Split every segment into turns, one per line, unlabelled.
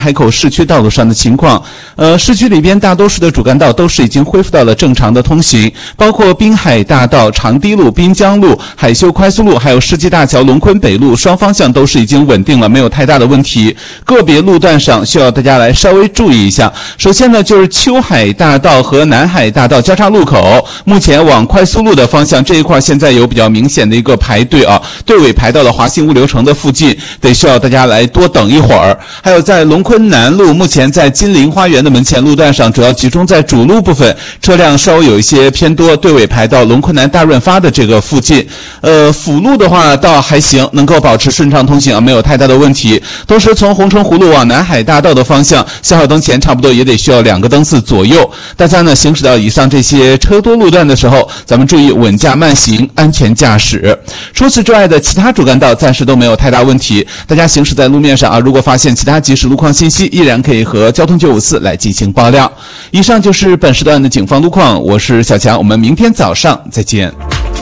海口市区道路上的情况。市区里边大多数的主干道都是已经恢复到了正常的通行，包括滨海大道、长堤路、滨江路、海修快速路，还有世纪大桥、龙昆北路，双方向都是已经稳定了，没有太大的问题。个别路段上需要大家来稍微注意一下。首先呢，就是秋海大道和南海大道交叉路口，目前往快速路的方向这一块现在有比较明显的一个排队啊，队尾排到了华信物流城的附近，得需要大家来多等一会儿。还有在龙昆南路，目前在金陵花园的门前路段上，主要集中在主路部分，车辆稍微有一些偏多，队尾排到龙昆南大润发的这个附近。辅路的话倒还行，能够保持顺畅通行啊，没有太大的问题。同时从红城湖路往南海大道的方向，小小灯前差不多也得需要2个灯次左右。大家呢行驶到以上这些车多路段的时候，咱们注意稳驾慢行，安全驾驶。除此之外的其他主干道暂时都没有太大问题。大家行驶在路面上啊，如果发现其他即时路况信息，依然可以和交通954来进行爆料。以上就是本时段的警方路况，我是小强，我们明天早上再见。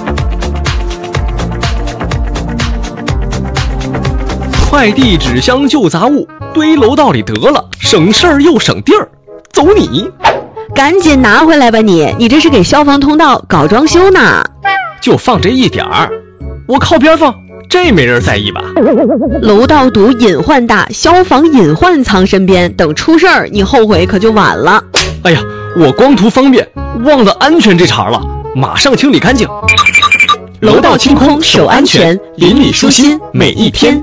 快递、纸箱、旧杂物堆楼道里得了，省事儿又省地儿。走你！
赶紧拿回来吧你这是给消防通道搞装修呢。
就放这一点儿，我靠边放，这没人在意吧？
楼道堵隐患大，消防隐患藏身边，等出事儿你后悔可就晚了。
哎呀，我光图方便，忘了安全这茬了，马上清理干净。
楼道清空守安全，邻里舒心每一天。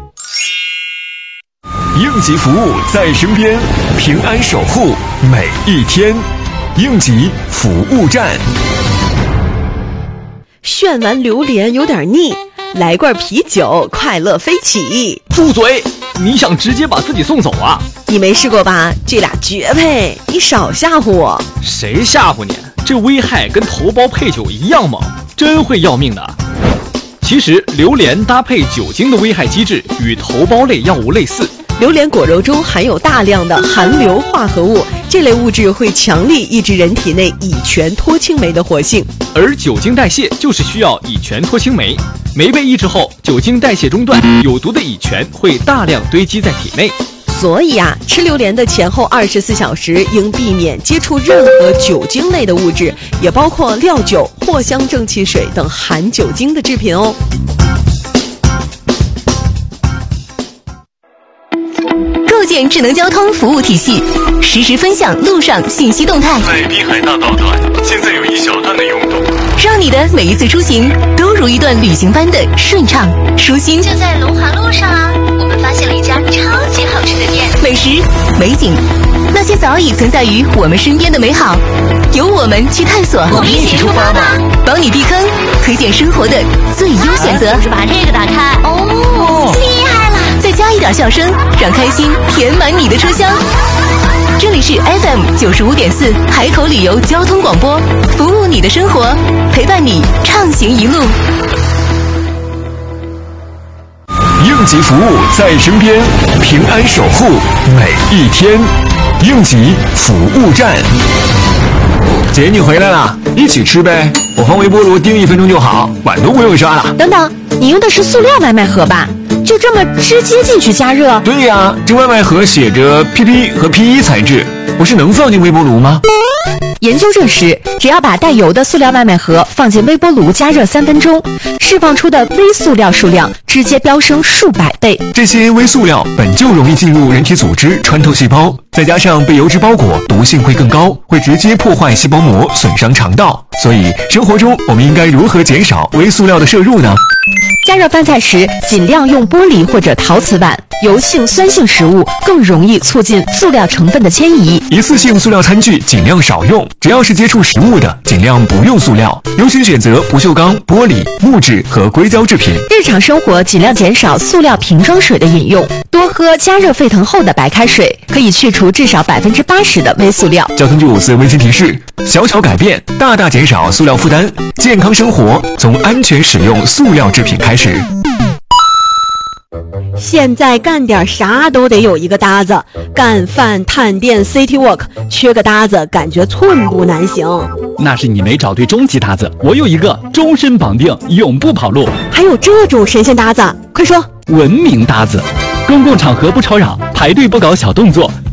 应急服务在身边，平安守护每一天。应急服务站。
炫完榴莲有点腻，来罐啤酒，快乐飞起。
住嘴！你想直接把自己送走啊？
你没试过吧？这俩绝配，你少吓唬我。
谁吓唬你？这危害跟头孢配酒一样猛，真会要命的。其实榴莲搭配酒精的危害机制与头孢类药物类似。
榴莲果肉中含有大量的含硫化合物，这类物质会强力抑制人体内乙醛脱氢酶的活性。
而酒精代谢就是需要乙醛脱氢酶，酶被抑制后，酒精代谢中断，有毒的乙醛会大量堆积在体内。
所以啊，吃榴莲的前后24小时应避免接触任何酒精类的物质，也包括料酒、藿香正气水等含酒精的制品哦。
构建智能交通服务体系，实时分享路上信息动态。
在滨海大道段，现在有一小段的涌动，
让你的每一次出行都如一段旅行般的顺畅舒心。
就在龙华路上啊，我们发现了一家超级好吃的店，
美食、美景，那些早已存在于我们身边的美好，由我们去探索。
我们一起出发吧，
帮你避坑，推荐生活的最优选择。
就是把这个打开，哦，厉害了！
再加一点笑声，让开心填满你的车厢。这里是 FM95.4海口旅游交通广播，服务你的生活，陪伴你畅行一路。
应急服务在身边，平安守护每一天。应急服务站。姐，你回来了，一起吃呗。我放微波炉叮1分钟就好，碗都不用刷了。
等等，你用的是塑料外卖盒吧？就这么直接进去加热？
对呀，这外卖盒写着 PP 和 PE 材质，不是能放进微波炉吗？
研究证实，只要把带油的塑料外卖盒放进微波炉加热3分钟，释放出的微塑料数量直接飙升数百倍。
这些微塑料本就容易进入人体组织，穿透细胞，再加上被油脂包裹，毒性会更高，会直接破坏细胞膜，损伤肠道。所以生活中我们应该如何减少微塑料的摄入呢？
加热饭菜时，尽量用玻璃或者陶瓷碗。油性、酸性食物更容易促进塑料成分的迁移。
一次性塑料餐具尽量少用，只要是接触食物的，尽量不用塑料，优先选择不锈钢、玻璃、木质和硅胶制品。
日常生活尽量减少塑料瓶装水的饮用，多喝加热沸腾后的白开水，可以去除至少80%的微塑料。
交通954温馨提示：小小改变，大大减少塑料负担，健康生活从安全使用塑料制品开始。
现在干点啥都得有一个搭子，干饭、探店、City Walk， 缺个搭子感觉寸步难行。
那是你没找对终极搭子，我有一个终身绑定，永不跑路。
还有这种神仙搭子，快说！
文明搭子，公共场合不吵扰，排队不搞小动作，